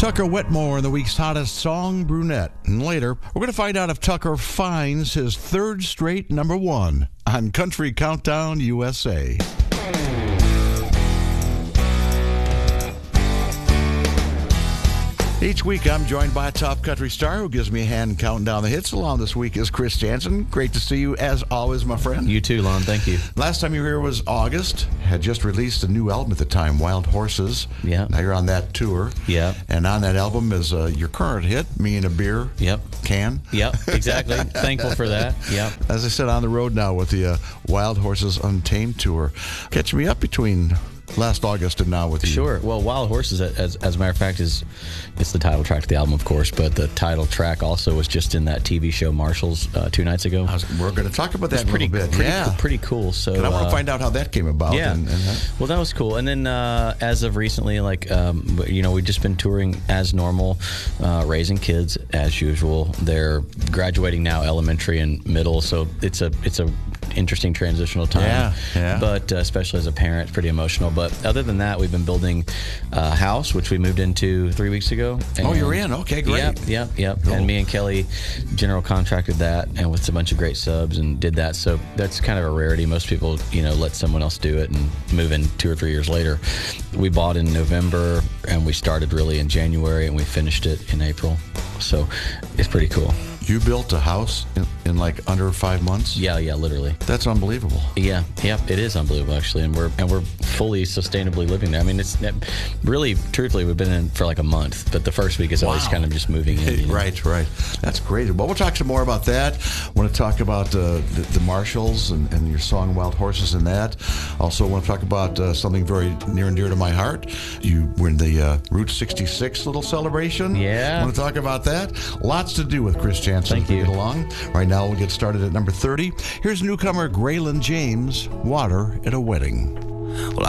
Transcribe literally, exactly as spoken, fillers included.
Tucker Whitmore in the week's hottest song, Brunette. And later, we're going to find out if Tucker finds his third straight number one on Country Countdown U S A. Each week, I'm joined by a top country star who gives me a hand counting down the hits. Along this week is Chris Janson. Great to see you, as always, my friend. You too, Lon. Thank you. Last time you were here was August. Had just released a new album at the time, Wild Horses. Yeah. Now you're on that tour. Yeah. And on that album is uh, your current hit, Me and a Beer Yep. Can. Yep, exactly. Thankful for that. Yep. As I said, on the road now with the uh, Wild Horses Untamed tour. Catch me up between last August and now with you. Sure. Well, Wild Horses, as, as a matter of fact, is it's the title track to the album, of course, but the title track also was just in that T V show Marshall's uh, two nights ago. I was, we're going to talk about that It's in a pretty, little bit. pretty, yeah. pretty cool. So And I want to uh, find out how that came about. Yeah. And, and that. Well, that was cool. And then uh, as of recently, like, um, you know, we've just been touring as normal, uh, raising kids as usual. They're graduating now, elementary and middle, so it's a it's a interesting transitional time. Yeah, yeah. But uh, especially as a parent, it's pretty emotional. But other than that, we've been building a house, which we moved into three weeks ago. Oh, And you're in? Okay, great. Yep, yep, yep. Cool. And me and Kelly general contracted that, and with a bunch of great subs, and did that. So that's kind of a rarity. Most people, you know, let someone else do it and move in two or three years later. We bought in November, and we started really in January, and we finished it in April. So it's pretty cool. You built a house in, in like under five months? Yeah, yeah, literally. That's unbelievable. Yeah, yeah, it is unbelievable actually, and we're and we're fully sustainably living there. I mean, it's really, truthfully, we've been in for like a month, but the first week is always Wow. kind of just moving in. You know? Right, right. That's great. Well, we'll talk some more about that. I want to talk about uh, the, the Marshalls and, and your song Wild Horses and that. Also want to talk about uh, something very near and dear to my heart. You were in the uh, Route sixty-six little celebration. Yeah. Want to talk about that? Lots to do with Chris Janson. Thank you. Get along. Right now, we'll get started at number thirty. Here's newcomer Graylin James, Water at a Wedding.